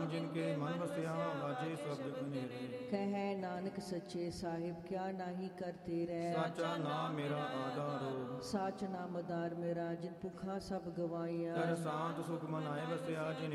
जिनके मन बसिया वाजे शब्द अनेरे। कह नानक सच्चे साहिब क्या नाही करते रह। साचा नाम मेरा आधारो साच नाम उदार मेरा जिन भुखा सब गवाइया। कर शांत सुख मनाए बसिया जिन